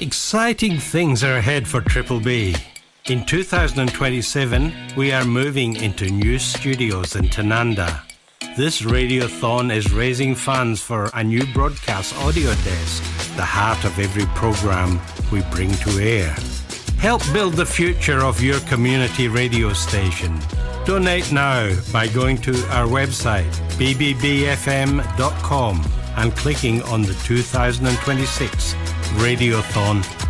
Exciting things are ahead for Triple B. In 2027, we are moving into new studios in Tananda. This radiothon is raising funds for a new broadcast audio desk, the heart of every program we bring to air. Help build the future of your community radio station. Donate now by going to our website, bbbfm.com, and clicking on the 2026 Radiothon